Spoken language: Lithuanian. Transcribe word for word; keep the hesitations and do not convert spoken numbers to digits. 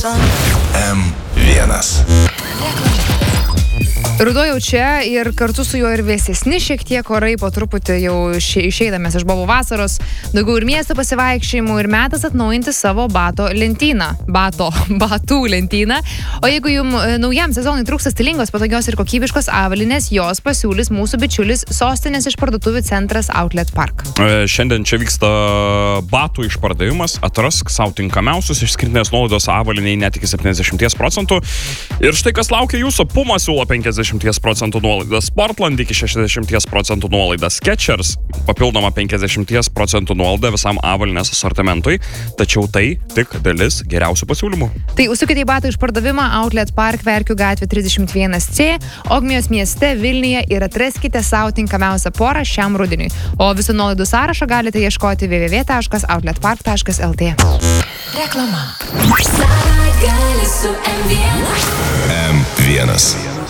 M vienas. Ruduo jau čia ir kartu su juo ir vėsesni šiek tiek orai, po truputį jau išeidamės iš bobų vasaros, daugiau ir miesto pasivaikščiojimų ir metas atnaujinti savo bato lentyną. Bato, batų lentyną. O jeigu jums naujam sezonui trūksta stilingos, patogios ir kokybiškos avalynės, jos pasiūlys mūsų bičiulis sostinės išparduotuvių centras Outlet Park. Šiandien čia vyksta batų išpardavimas, atrask savo tinkamiausius išskirtinės nuolaidos avaliniai net iki septyniasdešimt procentų. Ir štai kas laukia jūsų, Puma siūlo penkiasdešimt procentų nuolaidą, Sportland iki šešiasdešimt procentų nuolaidą, Skechers papildoma penkiasdešimt procentų nuolaida visam avalinės asortimentui, tačiau tai tik dalis geriausių pasiūlymų. Tai užsukite į batų išpardavimą Outlet Park, Verkių gatvė trisdešimt vienas C, Ogmijos mieste Vilniuje ir atraskite savo tinkamiausią porą šiam rudeniui. O visų nuolaidų sąrašą galite ieškoti w w w taškas outlet park taškas l t. Reklama. M vienas.